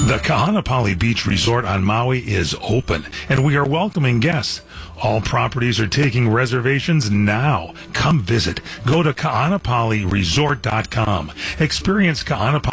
The Kahanapali Beach Resort on Maui is open, and we are welcoming guests. All properties are taking reservations now. Come visit. Go to kahanapaliresort.com. Experience Kahanapali